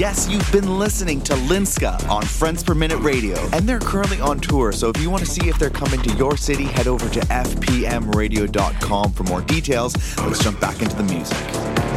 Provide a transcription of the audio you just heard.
Yes, you've been listening to Linska on Friends Per Minute Radio, and they're currently on tour, so if you want to see if they're coming to your city, head over to fpmradio.com for more details. Let's jump back into the music.